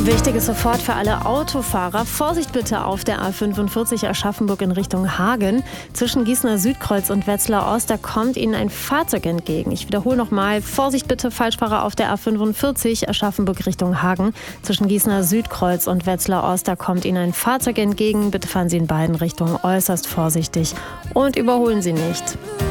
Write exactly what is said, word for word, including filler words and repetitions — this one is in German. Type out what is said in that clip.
Wichtiges sofort für alle Autofahrer. Vorsicht bitte auf der A fünfundvierzig Aschaffenburg in Richtung Hagen. Zwischen Gießener Südkreuz und Wetzlar Ost, da kommt Ihnen ein Fahrzeug entgegen. Ich wiederhole nochmal. Vorsicht bitte, Falschfahrer auf der A fünfundvierzig Aschaffenburg Richtung Hagen. Zwischen Gießener Südkreuz und Wetzlar Ost, da kommt Ihnen ein Fahrzeug entgegen. Bitte fahren Sie in beiden Richtungen äußerst vorsichtig und überholen Sie nicht.